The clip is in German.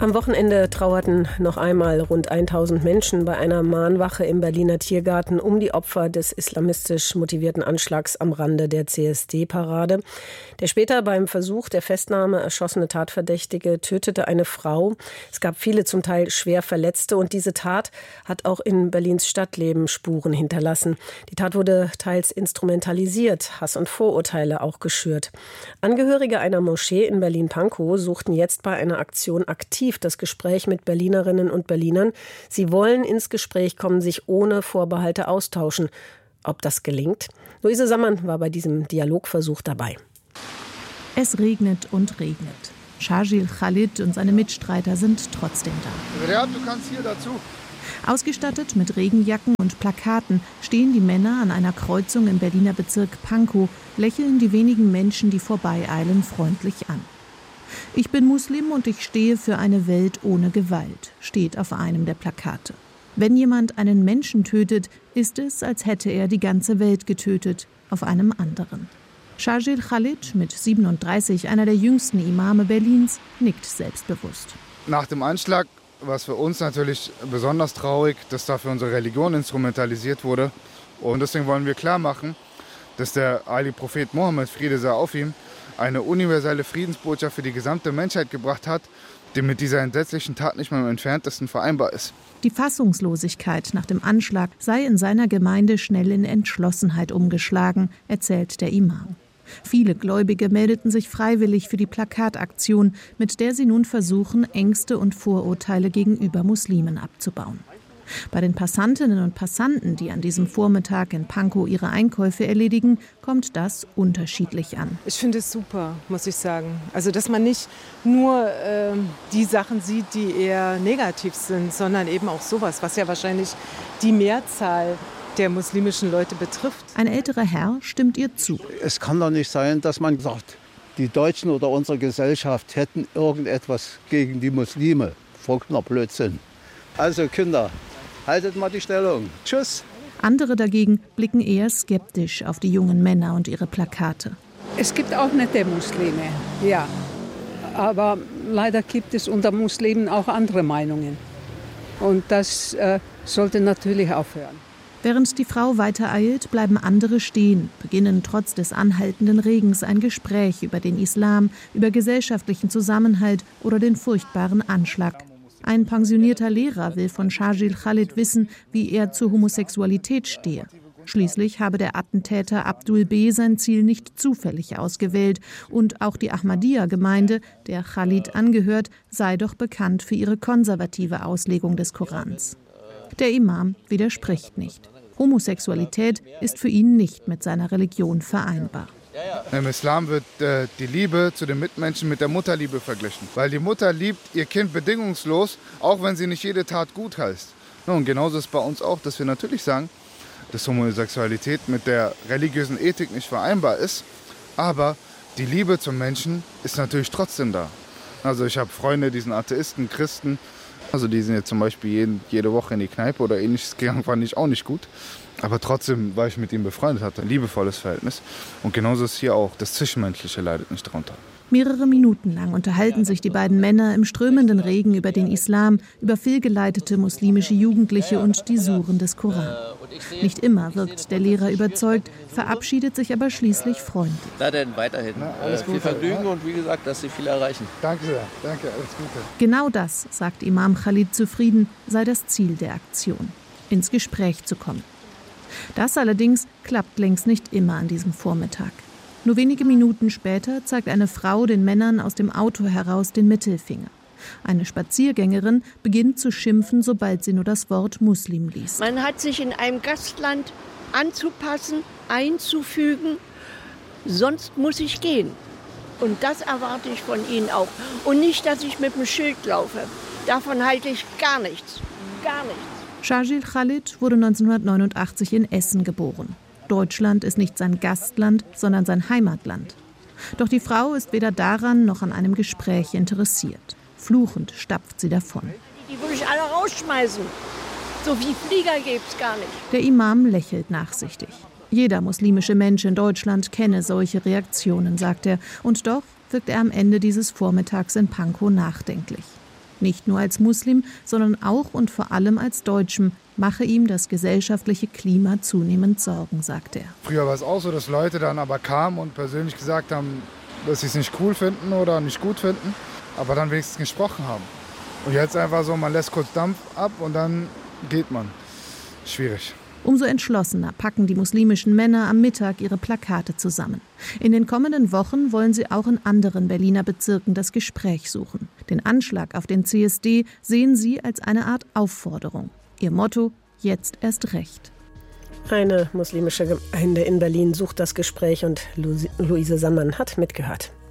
Am Wochenende trauerten noch einmal rund 1000 Menschen bei einer Mahnwache im Berliner Tiergarten um die Opfer des islamistisch motivierten Anschlags am Rande der CSD-Parade. Der später beim Versuch der Festnahme erschossene Tatverdächtige tötete eine Frau. Es gab viele zum Teil schwer Verletzte und diese Tat hat auch in Berlins Stadtleben Spuren hinterlassen. Die Tat wurde teils instrumentalisiert, Hass und Vorurteile auch geschürt. Angehörige einer Moschee in Berlin-Pankow suchten jetzt bei einer Aktion aktiv das Gespräch mit Berlinerinnen und Berlinern. Sie wollen ins Gespräch kommen, sich ohne Vorbehalte austauschen. Ob das gelingt? Luise Sammann war bei diesem Dialogversuch dabei. Es regnet und regnet. Shahjil Khalid und seine Mitstreiter sind trotzdem da. Ja, du kannst hier dazu. Ausgestattet mit Regenjacken und Plakaten stehen die Männer an einer Kreuzung im Berliner Bezirk Pankow, lächeln die wenigen Menschen, die vorbeieilen, freundlich an. Ich bin Muslim und ich stehe für eine Welt ohne Gewalt, steht auf einem der Plakate. Wenn jemand einen Menschen tötet, ist es, als hätte er die ganze Welt getötet, auf einem anderen. Shahjil Khalid, mit 37, einer der jüngsten Imame Berlins, nickt selbstbewusst. Nach dem Anschlag war es für uns natürlich besonders traurig, dass dafür unsere Religion instrumentalisiert wurde. Und deswegen wollen wir klar machen, dass der heilige Prophet Mohammed, Friede sei auf ihm, eine universelle Friedensbotschaft für die gesamte Menschheit gebracht hat, die mit dieser entsetzlichen Tat nicht mal im Entferntesten vereinbar ist. Die Fassungslosigkeit nach dem Anschlag sei in seiner Gemeinde schnell in Entschlossenheit umgeschlagen, erzählt der Imam. Viele Gläubige meldeten sich freiwillig für die Plakataktion, mit der sie nun versuchen, Ängste und Vorurteile gegenüber Muslimen abzubauen. Bei den Passantinnen und Passanten, die an diesem Vormittag in Pankow ihre Einkäufe erledigen, kommt das unterschiedlich an. Ich finde es super, muss ich sagen. Also, dass man nicht nur die Sachen sieht, die eher negativ sind, sondern eben auch sowas, was ja wahrscheinlich die Mehrzahl der muslimischen Leute betrifft. Ein älterer Herr stimmt ihr zu. Es kann doch nicht sein, dass man sagt, die Deutschen oder unsere Gesellschaft hätten irgendetwas gegen die Muslime. Vollkommener Blödsinn. Also Kinder, haltet mal die Stellung. Tschüss. Andere dagegen blicken eher skeptisch auf die jungen Männer und ihre Plakate. Es gibt auch nette Muslime, ja. Aber leider gibt es unter Muslimen auch andere Meinungen. Und das sollte natürlich aufhören. Während die Frau weitereilt, bleiben andere stehen, beginnen trotz des anhaltenden Regens ein Gespräch über den Islam, über gesellschaftlichen Zusammenhalt oder den furchtbaren Anschlag. Ein pensionierter Lehrer will von Shahjil Khalid wissen, wie er zur Homosexualität stehe. Schließlich habe der Attentäter Abdul B. sein Ziel nicht zufällig ausgewählt. Und auch die Ahmadiyya-Gemeinde, der Khalid angehört, sei doch bekannt für ihre konservative Auslegung des Korans. Der Imam widerspricht nicht. Homosexualität ist für ihn nicht mit seiner Religion vereinbar. Im Islam wird die Liebe zu den Mitmenschen mit der Mutterliebe verglichen. Weil die Mutter liebt ihr Kind bedingungslos, auch wenn sie nicht jede Tat gut heißt. Und genauso ist es bei uns auch, dass wir natürlich sagen, dass Homosexualität mit der religiösen Ethik nicht vereinbar ist. Aber die Liebe zum Menschen ist natürlich trotzdem da. Also ich habe Freunde, die sind Atheisten, Christen. Also die sind jetzt zum Beispiel jede Woche in die Kneipe oder ähnliches gegangen, fand ich auch nicht gut. Aber trotzdem war ich mit ihm befreundet, hatte ein liebevolles Verhältnis. Und genauso ist hier auch, das Zwischenmenschliche leidet nicht darunter. Mehrere Minuten lang unterhalten sich die beiden Männer im strömenden Regen über den Islam, über fehlgeleitete muslimische Jugendliche und die Suren des Koran. Nicht immer wirkt der Lehrer überzeugt, verabschiedet sich aber schließlich freundlich. Na denn weiterhin. Viel Vergnügen und wie gesagt, dass Sie viel erreichen. Danke sehr, danke, alles Gute. Genau das, sagt Imam Khalid zufrieden, sei das Ziel der Aktion, ins Gespräch zu kommen. Das allerdings klappt längst nicht immer an diesem Vormittag. Nur wenige Minuten später zeigt eine Frau den Männern aus dem Auto heraus den Mittelfinger. Eine Spaziergängerin beginnt zu schimpfen, sobald sie nur das Wort Muslim liest. Man hat sich in einem Gastland anzupassen, einzufügen, sonst muss ich gehen. Und das erwarte ich von Ihnen auch. Und nicht, dass ich mit dem Schild laufe. Davon halte ich gar nichts. Gar nichts. Shahjil Khalid wurde 1989 in Essen geboren. Deutschland ist nicht sein Gastland, sondern sein Heimatland. Doch die Frau ist weder daran noch an einem Gespräch interessiert. Fluchend stapft sie davon. Die würde ich alle rausschmeißen. So wie Flieger gibt's gar nicht. Der Imam lächelt nachsichtig. Jeder muslimische Mensch in Deutschland kenne solche Reaktionen, sagt er. Und doch wirkt er am Ende dieses Vormittags in Pankow nachdenklich. Nicht nur als Muslim, sondern auch und vor allem als Deutschem mache ihm das gesellschaftliche Klima zunehmend Sorgen, sagt er. Früher war es auch so, dass Leute dann aber kamen und persönlich gesagt haben, dass sie es nicht cool finden oder nicht gut finden, aber dann wenigstens gesprochen haben. Und jetzt einfach so, man lässt kurz Dampf ab und dann geht man. Schwierig. Umso entschlossener packen die muslimischen Männer am Mittag ihre Plakate zusammen. In den kommenden Wochen wollen sie auch in anderen Berliner Bezirken das Gespräch suchen. Den Anschlag auf den CSD sehen sie als eine Art Aufforderung. Ihr Motto: jetzt erst recht. Eine muslimische Gemeinde in Berlin sucht das Gespräch und Luise Sammann hat mitgehört.